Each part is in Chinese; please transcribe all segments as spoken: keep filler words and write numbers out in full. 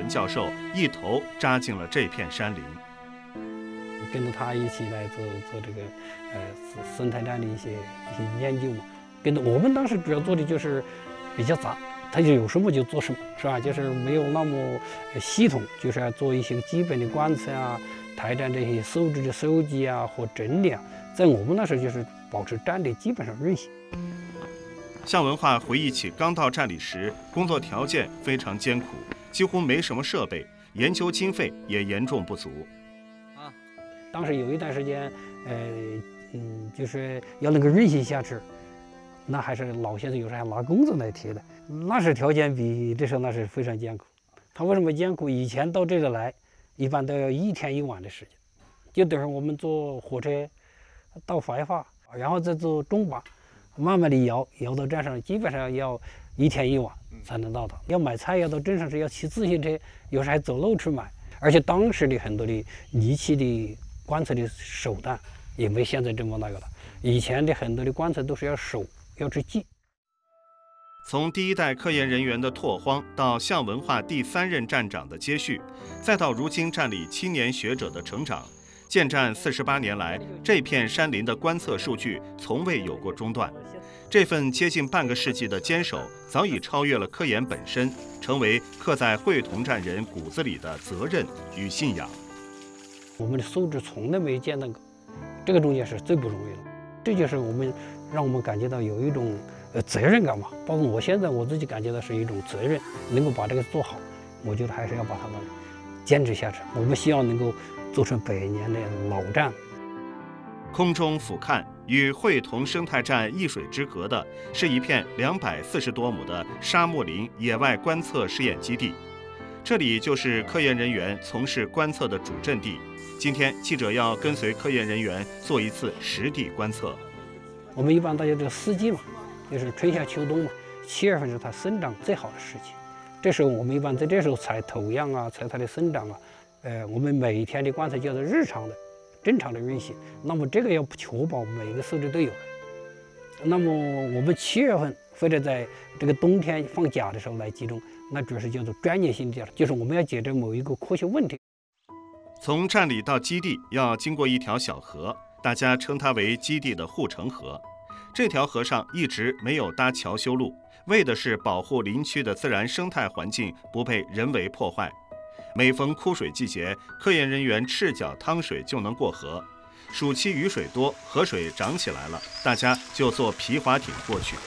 文教授一头扎进了这片山林。 跟着他一起来做做这个呃生态站的一些一些研究嘛。跟着我们当时主要做的就是比较杂，他就有什么就做什么，是吧？就是没有那么系统，就是要做一些基本的观测啊，台站这些数据的收集啊和整理啊。在我们那时候就是保持站的基本上运行。 向文化回忆起刚到站里时，工作条件非常艰苦，几乎没什么设备，研究经费也严重不足。 啊，当时有一段时间，呃，嗯，就是要能够运行下去，那还是老先生有时候还拿工资来贴的，那是条件比这时候那是非常艰苦。他为什么艰苦？以前到这里来，一般都要一天一晚的时间，就等于我们坐火车到怀化，然后再坐中巴。慢慢的摇摇到站上，基本上要一天一晚才能到达。要买菜要到镇上是要骑自行车，有时还走路去买。而且当时的很多的仪器的观测的手段也没现在这么那个了。以前的很多的观测都是要手要去记。 从第一代科研人员的拓荒，到向文化第三任站长的接续，再到如今站里青年学者的成长。建站四十八年来，这片山林的观测数据从未有过中断。这份接近半个世纪的坚守，早已超越了科研本身，成为刻在会同站人骨子里的责任与信仰。 我们的素质从来没见到过，这个中间是最不容易的。这就是我们让我们感觉到有一种呃责任感嘛。包括我现在我自己感觉到是一种责任，能够把这个做好，我觉得还是要把它们坚持下去。我们希望能够做成百年的老站。 空中俯瞰，与会同生态站一水之隔的是一片两百四十多亩的沙漠林野外观测试验基地，这里就是科研人员从事观测的主阵地。今天记者要跟随科研人员做一次实地观测。 我们一般大家这个四季嘛，就是春夏秋冬嘛，七月份是它生长最好的时期。这时候我们一般在这时候采土样啊，采它的生长啊。呃，我们每天的观测叫做日常的、正常的运行。那么这个要确保每个数据都有。那么我们七月份或者在这个冬天放假的时候来集中，那主要是叫做专业性调查，就是我们要解决某一个科学问题。 从站里到基地要经过一条小河，大家称它为基地的护城河。这条河上一直没有搭桥修路，为的是保护林区的自然生态环境不被人为破坏。每逢枯水季节，科研人员赤脚趟水就能过河。暑期雨水多，河水涨起来了，大家就坐皮划艇过去。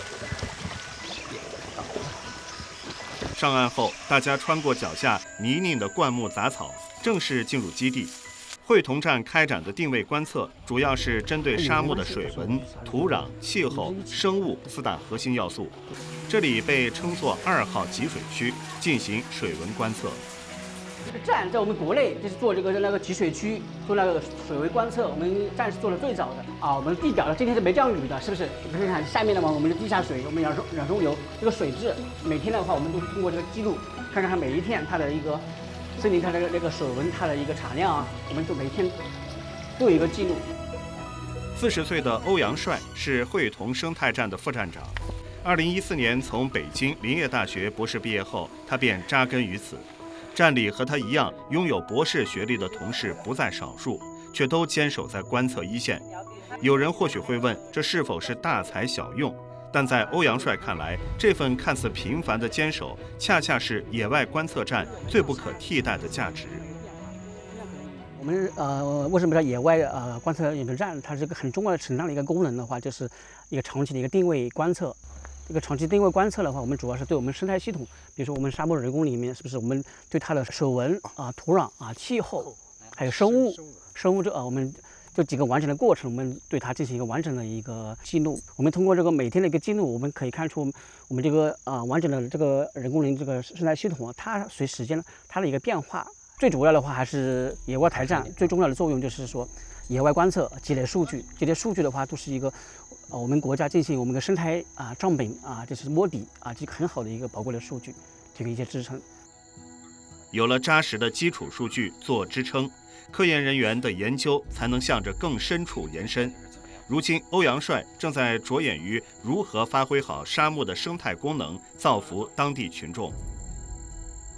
上岸后，大家穿过脚下泥泞的灌木杂草，正式进入基地。会同站开展的定位观测，主要是针对沙漠的水文、土壤、气候、生物四大核心要素。这里被称作二号集水区，进行水文观测。 这个站在我们国内就是做这个那个集水区做那个水位观测，我们站是做的最早的啊。我们地表呢今天是没降雨的，是不是？你可以看下面的话，我们的地下水，我们氧溶氧中流这个水质，每天的话我们都通过这个记录，看看它每一天它的一个森林它的那个水文它的一个产量啊，我们都每天都有一个记录。 四十岁的欧阳帅是会同生态站的副站长。二零一四年从北京林业大学博士毕业后，他便扎根于此。站里和他一样拥有博士学历的同事不在少数，却都坚守在观测一线。有人或许会问，这是否是大材小用？但在欧阳帅看来，这份看似平凡的坚守，恰恰是野外观测站最不可替代的价值。 我们呃为什么叫野外呃观测研究站？它是个很重要的承担的一个功能的话，就是一个长期的一个定位观测。这个长期定位观测的话，我们主要是对我们生态系统，比如说我们沙漠人工里面，是不是我们对它的水文啊、土壤啊、气候，还有生物、生物这啊，我们这几个完整的过程，我们对它进行一个完整的一个记录。我们通过这个每天的一个记录，我们可以看出我们这个啊完整的这个人工林这个生态系统啊，它随时间它的一个变化。最主要的话还是野外台站最重要的作用就是说，野外观测积累数据，这些数据的话都是一个。呃，我们国家进行我们的生态啊账本啊，这是摸底啊，这个很好的一个宝贵的数据，提供一些支撑。 有了扎实的基础数据做支撑，科研人员的研究才能向着更深处延伸。如今，欧阳帅正在着眼于如何发挥好沙漠的生态功能，造福当地群众。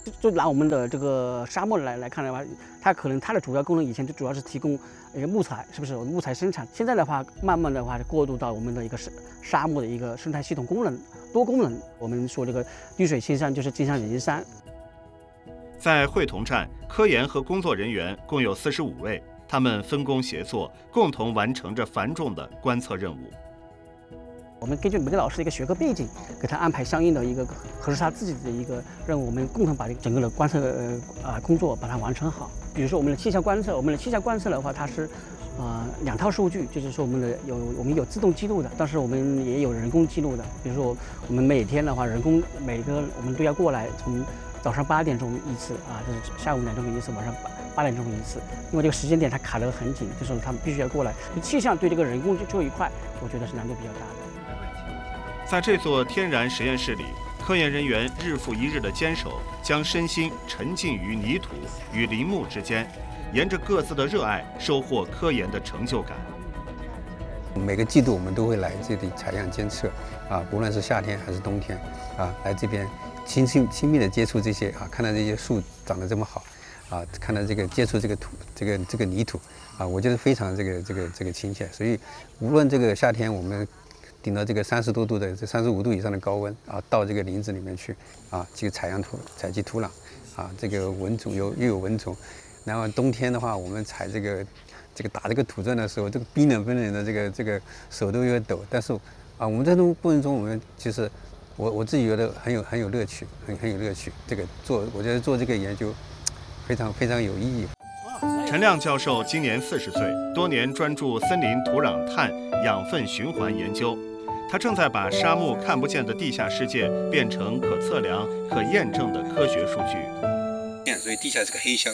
就拿我们的这个沙漠来来看的话，它可能它的主要功能以前就主要是提供一个木材，是不是？木材生产。现在的话，慢慢的话过渡到我们的一个沙沙漠的一个生态系统功能多功能。我们说这个滴水青山就是金山银山。 在会同站，科研和工作人员共有四十五位，他们分工协作，共同完成着繁重的观测任务。 我们根据每个老师的一个学科背景，给他安排相应的一个合适他自己的一个任务，我们共同把这个整个的观测呃啊工作把它完成好。比如说我们的气象观测，我们的气象观测的话，它是呃两套数据，就是说我们的有我们有自动记录的，但是我们也有人工记录的。比如说我们每天的话，人工每个我们都要过来，从早上八点钟一次啊，就是下午两点钟一次，晚上八八点钟一次，因为这个时间点它卡得很紧，就是他们必须要过来。气象对这个人工这一块，我觉得是难度比较大的。 在这座天然实验室里，科研人员日复一日的坚守，将身心沉浸于泥土与林木之间，沿着各自的热爱，收获科研的成就感。 每个季度我们都会来这里采样监测，啊，无论是夏天还是冬天，啊，来这边亲亲亲密的接触这些啊，看到这些树长得这么好，啊，看到这个接触这个土这个这个泥土，啊，我觉得非常这个这个这个亲切。所以无论这个夏天我们顶到这个三十多度的这三十五度以上的高温啊，到这个林子里面去啊，这个采样土采集土壤啊，这个蚊虫有又有蚊虫，然后冬天的话，我们采这个这个打这个土阵的时候，这个冰冷冰冷的这个这个手都有点抖，但是啊，我们在这种过程中，我们其实我我自己觉得很有很有乐趣，很很有乐趣。这个做我觉得做这个研究非常非常有意义。 陈亮教授今年四十岁，多年专注森林土壤碳养分循环研究。他正在把沙漠看不见的地下世界变成可测量、可验证的科学数据。 所以地下是个黑箱。